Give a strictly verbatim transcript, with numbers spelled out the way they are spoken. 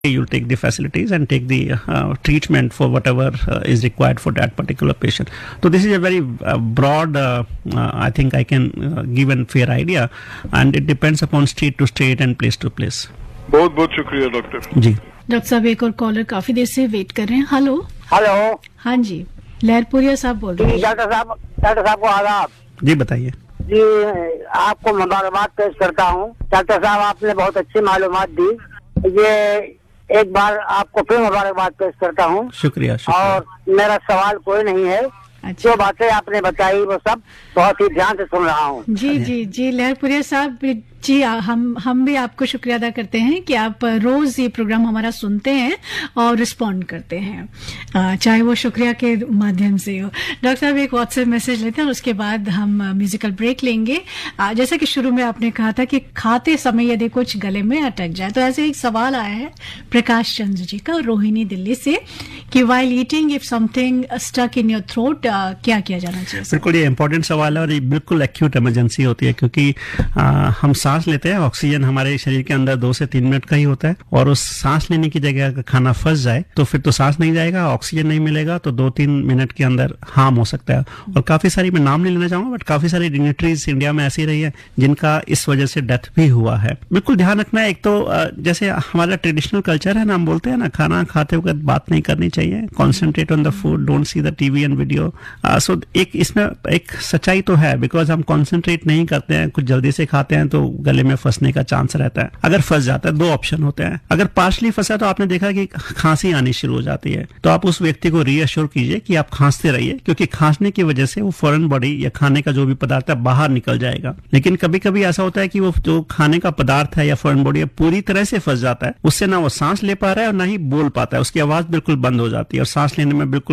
you'll take the facilities and take the uh, treatment for whatever uh, is required for that particular patient. So this is a very uh, broad, uh, uh, I think I can uh, give a fair idea, and it depends upon state to state and place to place. बहुत बहुत शुक्रिया doctor जी doctor साहब, एक और collar काफी देर से wait कर रहे हैं. हेलो. हेलो. हाँ जी, लहरपुरिया साहब बोल रहे हैं. डॉक्टर साहब डॉक्टर साहब को आदाब. जी बताइए. जी आपको मुबारकबाद पेश करता हूँ. डॉक्टर साहब आपने बहुत अच्छी मालूमात दी. ये एक बार आपको फिर मुबारकबाद पेश करता हूँ. शुक्रिया, शुक्रिया. और मेरा सवाल कोई नहीं है. अच्छा. जो बातें आपने बताई वो सब बहुत ही ध्यान से सुन रहा हूँ. जी जी जी लहरपुरिया साहब जी, हम हम भी आपको शुक्रिया अदा करते हैं कि आप रोज ये प्रोग्राम हमारा सुनते हैं और रिस्पॉन्ड करते हैं, चाहे वो शुक्रिया के माध्यम से हो. डॉक्टर साहब एक व्हाट्सएप मैसेज लेते हैं और उसके बाद हम म्यूजिकल ब्रेक लेंगे. जैसा कि शुरू में आपने कहा था कि खाते समय यदि कुछ गले में अटक जाए, तो ऐसे एक सवाल आया है प्रकाश चंद्र जी का, रोहिणी दिल्ली से, कि while eating if something stuck in your throat, क्या किया जाना चाहिए? बिल्कुल ये इंपॉर्टेंट सवाल है और ये बिल्कुल एक्यूट इमरजेंसी होती है, क्योंकि आ, हम सांस लेते हैं, ऑक्सीजन हमारे शरीर के अंदर दो से तीन मिनट का ही होता है, और उस सांस लेने की जगह अगर खाना फंस जाए तो फिर तो सांस नहीं जाएगा, ऑक्सीजन नहीं मिलेगा, तो दो तीन मिनट के अंदर हार्म हो सकता है. और काफी सारी, मैं नाम नहीं लेना चाहूंगा, बट काफी सारी डिग्निटरीज इंडिया में ऐसी रही है जिनका इस वजह से डेथ भी हुआ है. बिल्कुल ध्यान रखना है. एक तो जैसे हमारा ट्रेडिशनल कल्चर है ना, हम बोलते हैं ना, खाना खाते वक्त बात नहीं करनी चाहिए, concentrate on the food, don't see the TV and video. सो एक इसमें एक सच्चाई तो है, बिकॉज हम कॉन्सेंट्रेट नहीं करते हैं, कुछ जल्दी से खाते हैं तो गले में फंसने का चांस रहता है. अगर फंस जाता है, दो ऑप्शन होते हैं. अगर पार्शली फंसा तो आपने देखा कि खांसी आनी शुरू हो जाती है, तो आप उस व्यक्ति को रीअश्योर कीजिए कि आप खांसते रहिए, क्योंकि खांसने की वजह से वो फॉरेन बॉडी या खाने का जो भी पदार्थ है बाहर निकल जाएगा. लेकिन कभी कभी ऐसा होता है कि वो जो खाने का पदार्थ है या फॉरेन बॉडी पूरी तरह से फंस जाता है, उससे ना वो सांस ले पा रहा है और ना ही बोल पाता है, उसकी आवाज बिल्कुल बंद हो जाती है और सांस लेने में बिल्कुल